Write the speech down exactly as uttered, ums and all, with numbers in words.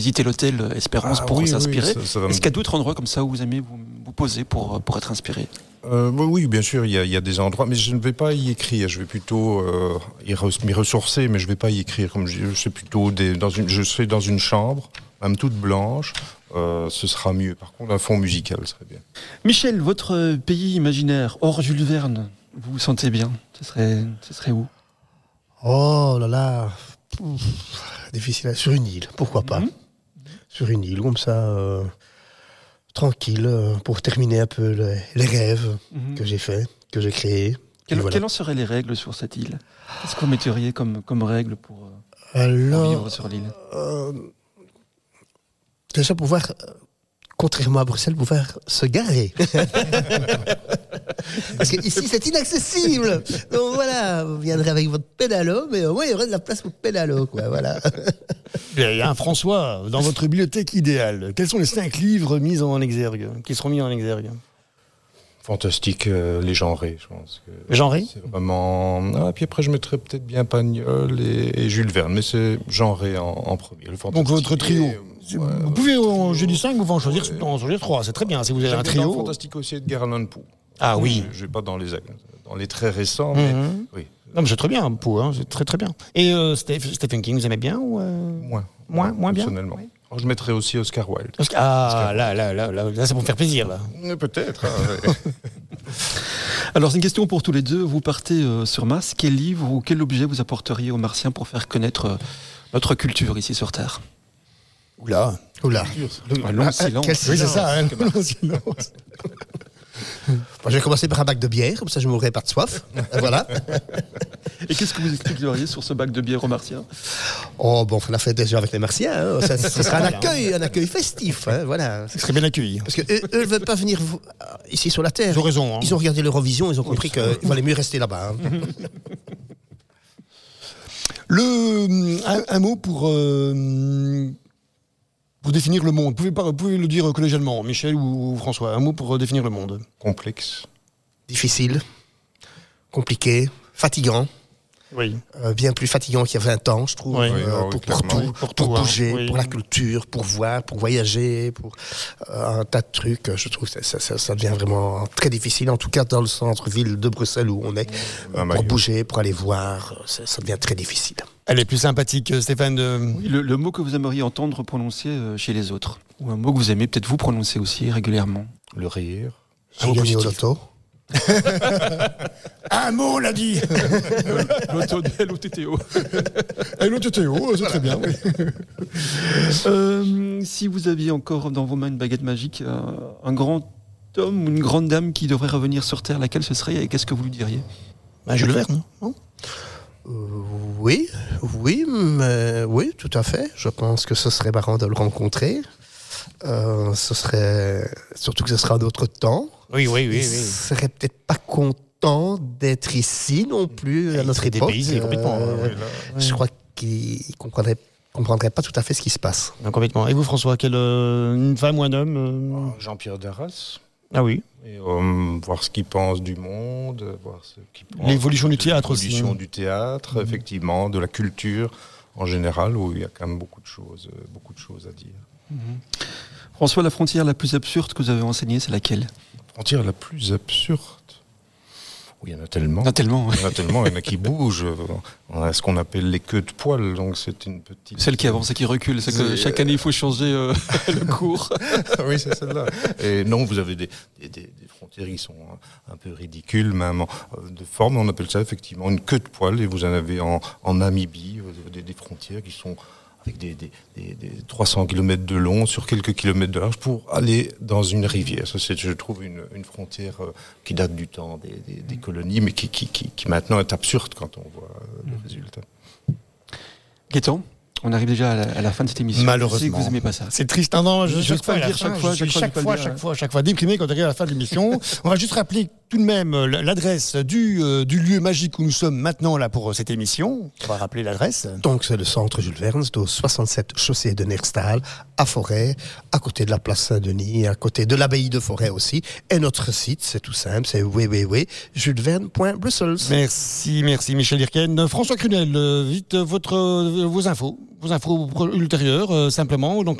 visiter l'hôtel Espérance Ah pour oui, s'inspirer. oui, ça- ça va me- Est-ce qu'il y a d'autres endroits comme ça où vous aimez vous, vous poser pour, pour être inspiré? Euh, oui, bien sûr, il y, a, il y a des endroits, mais je ne vais pas y écrire. Je vais plutôt euh, y re- m'y ressourcer, mais je ne vais pas y écrire. Comme je, je suis plutôt des, dans une, je serai dans une chambre, même toute blanche. Euh, ce sera mieux. Par contre, un fond musical serait bien. Michel, votre pays imaginaire, hors Jules Verne, vous vous sentez bien? Ce serait, ce serait où? Oh là là, Pouf, difficile. à- Sur une île, pourquoi pas? Mhm. Sur une île, comme ça, euh, tranquille, euh, pour terminer un peu les, les rêves Mhm. que j'ai faits, que j'ai créés. Quelles, Et voilà. quelles en seraient les règles sur cette île? Qu'est-ce que vous metteriez comme, comme règle pour, euh, pour Alors, vivre sur l'île? euh, déjà pouvoir, euh, contrairement à Bruxelles, pouvoir se garer. Parce qu'ici, c'est inaccessible. Donc voilà, vous viendrez avec votre pédalo, mais au moins, il y aurait de la place pour pédalo, quoi, voilà. Bien, François, dans votre bibliothèque idéale, quels sont les cinq livres mis en exergue, qui seront mis en exergue? Fantastique, euh, les genrés, je pense. Que Genré? c'est vraiment. Ah, puis après, je mettrais peut-être bien Pagnol et, et Jules Verne, mais c'est genré en, en premier. Le Donc fantastique votre trio. et, ouais, Vous pouvez, en trio, jeudi cinq, vous pouvez en choisir, ouais. en choisir trois, c'est très bien. Si vous avez J'aime un bien dans le trio. fantastique aussi Edgar Allan Poe. Ah oui. Je, je vais pas dans les dans les très récents, mais Mhm. oui, Non, mais c'est très bien, Poe, hein, c'est très très bien. Et euh, Steph- Stephen King, vous aimez bien ou euh... moins. Moins- moins bien personnellement. Oui. Alors, je mettrais aussi Oscar Wilde. Parce que- Ah, là, là, là, là, là, c'est pour me faire plaisir, là. Euh, Peut-être. hein, ouais. Alors, c'est une question pour tous les deux. Vous partez euh, sur Mars. Quel livre ou quel objet vous apporteriez aux Martiens pour faire connaître euh, notre culture ici sur Terre? Oula. Oula. Un long Ah, silence. quel Oui, c'est silence. ça, hein, le silence. Moi, je vais commencer par un bac de bière, comme ça je ne mourrai pas de soif. Voilà. Et qu'est-ce que vous expliqueriez sur ce bac de bière aux Martiens? Oh, bon, on fait la fête déjà avec les Martiens. Hein. Ça, ce sera un accueil, un accueil festif. Hein, voilà. Vous serez bien accueilli. Parce qu'eux, eux ne veulent pas venir vo- ici sur la Terre. Ils ont raison. Hein. Ils ont regardé l'Eurovision, ils ont compris qu'il valait mieux rester là-bas. hein. Le, un, un mot pour, euh, pour définir le monde. Vous pouvez, pas, vous pouvez le dire collégialement, Michel ou François. Un mot pour euh, définir le monde. Complexe. Difficile, compliqué, fatigant. Oui. Euh, bien plus fatigant qu'il y a vingt ans, je trouve. Oui. euh, Oui, oui, pour, pour clairement. tout, Oui, pour pour tout, hein. bouger, Oui. pour la culture, pour voir, pour voyager, pour euh, un tas de trucs. Je trouve que ça, ça, ça devient vraiment très difficile, en tout cas dans le centre-ville de Bruxelles où on est. À Euh, pour Maillot. bouger, pour aller voir, ça, ça devient très difficile. Elle est plus sympathique, Stéphane. De... Oui, le, le mot que vous aimeriez entendre prononcer euh, chez les autres. Ou un mot que vous aimez peut-être vous prononcer aussi régulièrement. Le rire. Un mot J'ai gagné au positif. loto. Un mot, l'a dit. L'auto de l'O T T O. Et l'autre Théo, c'est très bien. Oui. Euh, si vous aviez encore dans vos mains une baguette magique, euh, un grand homme ou une grande dame qui devrait revenir sur Terre, laquelle ce serait et qu'est-ce que vous lui diriez? Bah, Jules Verne, non? Euh, oui, oui, mais, oui, tout à fait. Je pense que ce serait marrant de le rencontrer. Euh, ce serait surtout que ce sera un autre temps. Oui, oui, oui. Il serait peut-être pas content d'être ici non plus à Il notre serait époque. dépaysé complètement, Euh, Oui, là. Je crois qu'il comprendrait comprendrait pas tout à fait ce qui se passe. Non, complètement. Et vous, François, quelle, euh, une femme ou un homme euh, Jean-Pierre Darras. Ah oui. Et, euh, voir ce qu'il pense du monde, voir ce qu'il pense L'évolution du de théâtre aussi, l'évolution hein. du théâtre, Mhm. effectivement, de la culture en général, où il y a quand même beaucoup de choses, euh, beaucoup de choses à dire. François, la frontière la plus absurde que vous avez enseignée, c'est laquelle? La frontière la plus absurde. Oui, il y en a tellement. Il y en a tellement. Il y en a tellement, il y en a qui bougent. On a ce qu'on appelle les queues de poil, donc c'est une petite. Celle qui avance et qui recule, c'est que C'est- chaque année il faut changer euh, le cours. Oui, c'est celle-là. Et non, vous avez des, des, des- des frontières qui sont un, un peu ridicules, même en- de forme. On appelle ça effectivement une queue de poil. Et vous en avez en, en Namibie, vous avez des, des frontières qui sont avec des, des, des, des trois cents kilomètres de long sur quelques kilomètres de large pour aller dans une rivière. Ça, c'est, je trouve, une, une frontière euh, qui date du temps des, des, des colonies, mais qui, qui, qui, qui maintenant est absurde quand on voit euh, le résultat. Gaëtan, on arrive déjà à la, à la fin de cette émission. Malheureusement. Je sais que vous n'aimez pas ça. C'est triste. Non, non, je, J'ose chaque pas fois, le à la dire fin, chaque fois, je suis chaque fois, chaque je peux fois, le dire, chaque hein. fois, chaque fois déprimé quand on arrive à la fin de l'émission. On va juste rappeler tout de même l'adresse du, euh, du lieu magique où nous sommes maintenant là pour cette émission. On va rappeler l'adresse. Donc c'est le centre Jules Verne, c'est au soixante-sept chaussée de Nerstal, à Forêt, à côté de la place Saint-Denis, à côté de l'abbaye de Forêt aussi. Et notre site, c'est tout simple, c'est w w w point jules verne point brussels. Merci, merci Michel Hirken. François Crunel, vite votre, vos infos, vos infos ultérieures, euh, simplement. Donc,